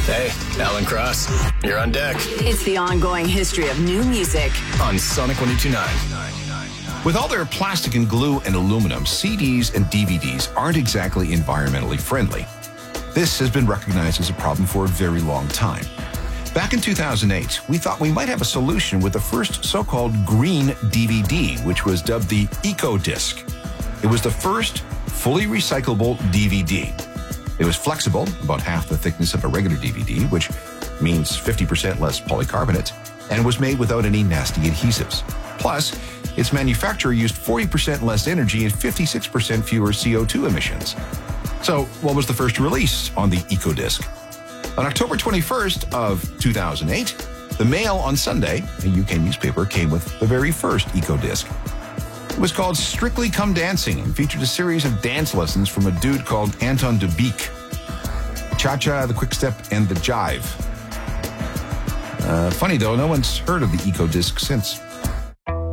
Hey, Alan Cross, you're on deck. It's the ongoing history of new music on Sonic 102.9. With all their plastic and glue and aluminum, CDs and DVDs aren't exactly environmentally friendly. This has been recognized as a problem for a very long time. Back in 2008, we thought we might have a solution with the first so-called green DVD, which was dubbed the EcoDisc. It was the first fully recyclable DVD. It was flexible, about half the thickness of a regular DVD, which means 50% less polycarbonate, and was made without any nasty adhesives. Plus, its manufacturer used 40% less energy and 56% fewer CO2 emissions. So, what was the first release on the EcoDisc? On October 21st of 2008, the Mail on Sunday, a UK newspaper, came with the very first EcoDisc. It was called Strictly Come Dancing and featured a series of dance lessons from a dude called Anton de Beek. Cha-cha, the quick step, and the jive. Funny though, no one's heard of the EcoDisc since.